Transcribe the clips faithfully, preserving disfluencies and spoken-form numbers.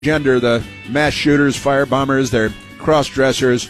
gender, the mass shooters, firebombers, they're cross-dressers.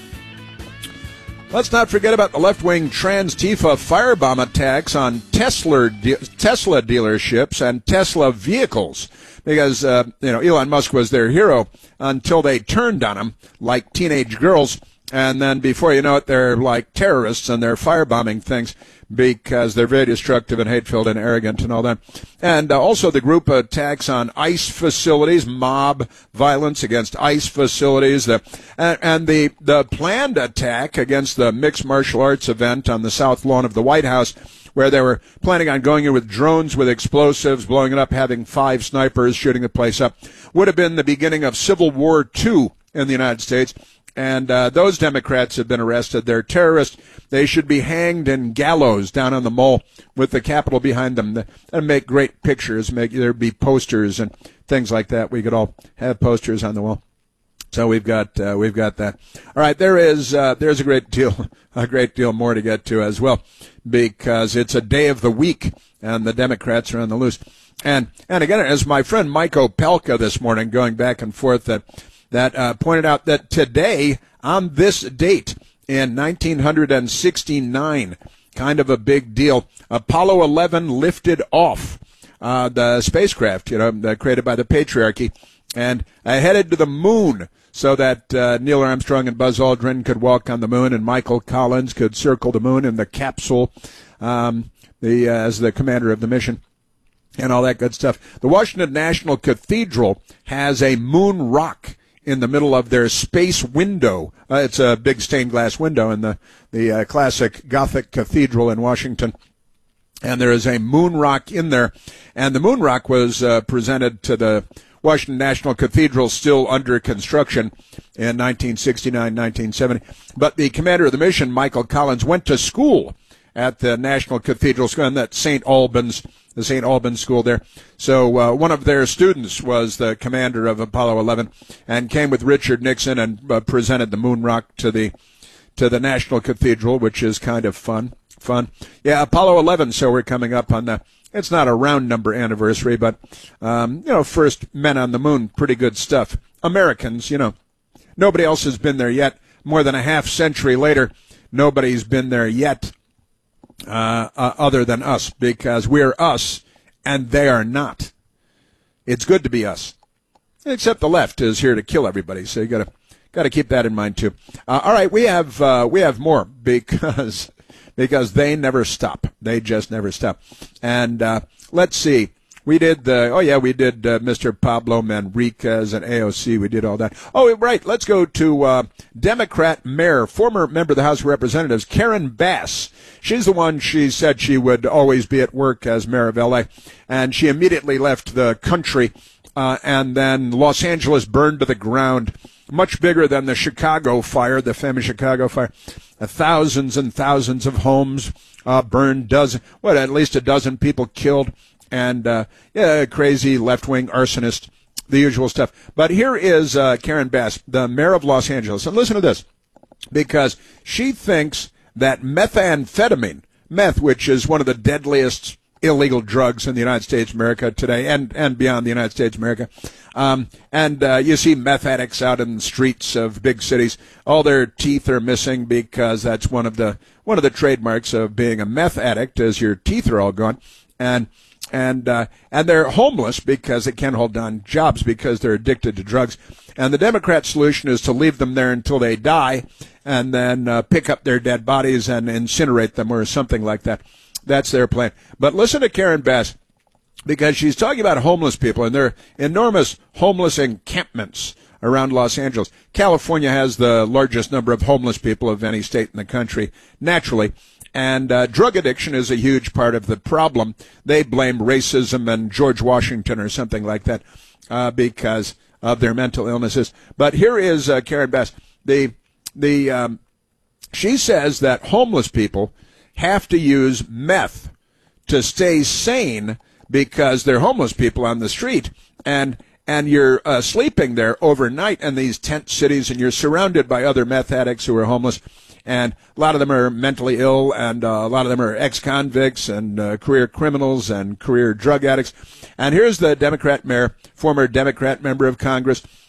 Let's not forget about the left-wing trans-Tifa firebomb attacks on Tesla de- Tesla dealerships and Tesla vehicles, because uh, you know Elon Musk was their hero until they turned on him like teenage girls, and then before you know it, they're like terrorists and they're firebombing things because they're very destructive and hate-filled and arrogant and all that. And uh, also the group attacks on ICE facilities, mob violence against ICE facilities, the, and, and the, the planned attack against the mixed martial arts event on the south lawn of the White House, where they were planning on going in with drones with explosives, blowing it up, having five snipers shooting the place up, would have been the beginning of Civil War Two in the United States. And uh, those Democrats have been arrested. They're terrorists. They should be hanged in gallows down on the mall with the Capitol behind them. And make great pictures. Make there'd be posters and things like that. We could all have posters on the wall. So we've got uh, we've got that. All right, there is uh, there's a great deal a great deal more to get to as well, because it's a day of the week and the Democrats are on the loose. And and again, as my friend Mike Opelka this morning, going back and forth, that. that uh, pointed out that today, on this date in nineteen sixty-nine, kind of a big deal, Apollo eleven lifted off uh, the spacecraft, you know, created by the patriarchy, and uh, headed to the moon so that uh, Neil Armstrong and Buzz Aldrin could walk on the moon and Michael Collins could circle the moon in the capsule um, the uh, as the commander of the mission. And all that good stuff. The Washington National Cathedral has a moon rock in the middle of their space window. Uh, it's a big stained glass window in the, the uh, classic Gothic cathedral in Washington. And there is a moon rock in there. And the moon rock was uh, presented to the Washington National Cathedral, still under construction, in nineteen sixty-nine, nineteen seventy. But the commander of the mission, Michael Collins, went to school at the National Cathedral School, and that Saint Albans, the Saint Albans School there. So uh, one of their students was the commander of Apollo eleven, and came with Richard Nixon and uh, presented the moon rock to the to the National Cathedral, which is kind of fun. Fun, yeah. Apollo eleven. So we're coming up on the. It's not a round number anniversary, but um, you know, first men on the moon, pretty good stuff. Americans, you know, nobody else has been there yet. More than a half century later, nobody's been there yet. Uh, uh, other than us, because we're us and they are not. It's good to be us, except the left is here to kill everybody. So you got to got to keep that in mind too. Uh, all right, we have uh, we have more because because they never stop. They just never stop. And uh, let's see. We did the, oh yeah, we did uh, Mister Pablo Manriquez and A O C. We did all that. Oh, right. Let's go to uh, Democrat mayor, former member of the House of Representatives, Karen Bass. She's the one, she said she would always be at work as mayor of L A. And she immediately left the country. Uh, and then Los Angeles burned to the ground, much bigger than the Chicago fire, the famous Chicago fire. Uh, thousands and thousands of homes uh, burned, dozen, what, at least a dozen people killed. And, uh, yeah, crazy left-wing arsonist, the usual stuff. But here is uh, Karen Bass, the mayor of Los Angeles. And listen to this, because she thinks that methamphetamine, meth, which is one of the deadliest illegal drugs in the United States of America today and, and beyond the United States of America. Um, and uh, you see meth addicts out in the streets of big cities. All their teeth are missing because that's one of the one of the trademarks of being a meth addict, is your teeth are all gone. And And uh, and they're homeless because they can't hold down jobs because they're addicted to drugs. And the Democrat solution is to leave them there until they die and then uh, pick up their dead bodies and incinerate them or something like that. That's their plan. But listen to Karen Bass, because she's talking about homeless people, and there are enormous homeless encampments around Los Angeles. California has the largest number of homeless people of any state in the country, naturally. And uh, drug addiction is a huge part of the problem. They blame racism and George Washington or something like that uh, because of their mental illnesses. But here is uh, Karen Bass. The the um, she says that homeless people have to use meth to stay sane because they're homeless people on the street, and and you're uh, sleeping there overnight in these tent cities, and you're surrounded by other meth addicts who are homeless. and a lot of them are mentally ill, and uh, a lot of them are ex-convicts and uh, career criminals and career drug addicts. And here's the Democrat mayor, former Democrat member of Congress,